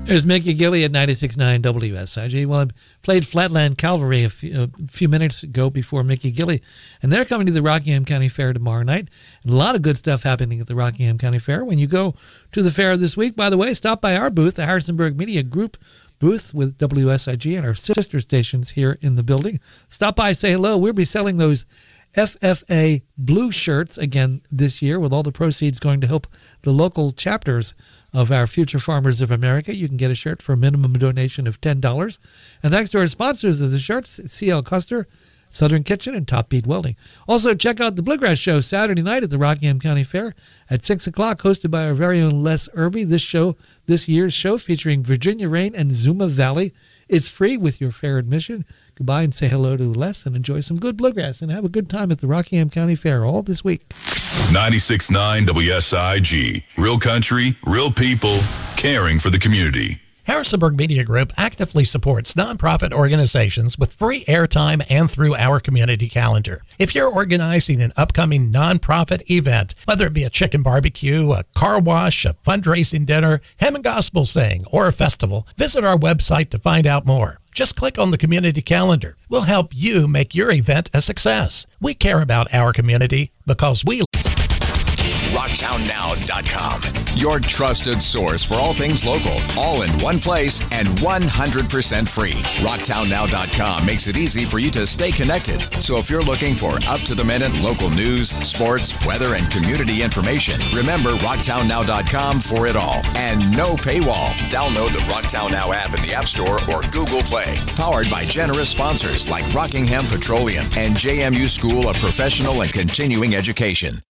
There's Mickey Gilley at 96.9 WSIG. Well, I played Flatland Cavalry a few minutes ago before Mickey Gilley, and they're coming to the Rockingham County Fair tomorrow night. And a lot of good stuff happening at the Rockingham County Fair. When you go to the fair this week, by the way, stop by our booth, the Harrisonburg Media Group booth with WSIG and our sister stations here in the building. Stop by, say hello. We'll be selling those FFA blue shirts again this year, with all the proceeds going to help the local chapters of our Future Farmers of America. You can get a shirt for a minimum donation of $10. And thanks to our sponsors of the shirts, CL Custer, Southern Kitchen, and Top Beat Welding. Also, check out the Bluegrass Show Saturday night at the Rockingham County Fair at 6 o'clock, hosted by our very own Les Irby. This year's show featuring Virginia Rain and Zuma Valley. It's free with your fair admission. Goodbye and say hello to Les and enjoy some good bluegrass and have a good time at the Rockingham County Fair all this week. 96.9 WSIG. Real country, real people, caring for the community. Harrisonburg Media Group actively supports nonprofit organizations with free airtime and through our community calendar. If you're organizing an upcoming nonprofit event, whether it be a chicken barbecue, a car wash, a fundraising dinner, hymn and gospel sing, or a festival, visit our website to find out more. Just click on the community calendar. We'll help you make your event a success. We care about our community because we RocktownNow.com. Your trusted source for all things local, all in one place and 100% free. RocktownNow.com makes it easy for you to stay connected. So if you're looking for up-to-the-minute local news, sports, weather, and community information, remember RocktownNow.com for it all. And no paywall. Download the Rocktown Now app in the App Store or Google Play. Powered by generous sponsors like Rockingham Petroleum and JMU School of Professional and Continuing Education.